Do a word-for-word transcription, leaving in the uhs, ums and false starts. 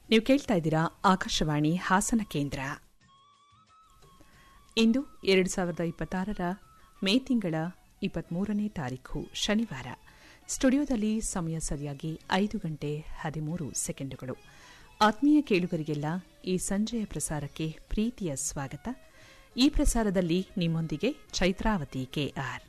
ನೀವು ಕೇಳ್ತಾ ಇದ್ದೀರಾ ಆಕಾಶವಾಣಿ ಹಾಸನ ಕೇಂದ್ರ. ಇಂದು ಎರಡು ಸಾವಿರದ ಇಪ್ಪತ್ತಾರರ ಮೇ ತಿಂಗಳ ಇಪ್ಪತ್ಮೂರನೇ ತಾರೀಖು ಶನಿವಾರ. ಸ್ಟುಡಿಯೋದಲ್ಲಿ ಸಮಯ ಸರಿಯಾಗಿ ಐದು ಗಂಟೆ ಹದಿಮೂರು ಸೆಕೆಂಡುಗಳು. ಆತ್ಮೀಯ ಕೇಳುಗರಿಗೆಲ್ಲ ಈ ಸಂಜೆಯ ಪ್ರಸಾರಕ್ಕೆ ಪ್ರೀತಿಯ ಸ್ವಾಗತ. ಈ ಪ್ರಸಾರದಲ್ಲಿ ನಿಮ್ಮೊಂದಿಗೆ ಚೈತ್ರಾವತಿ ಕೆಆರ್.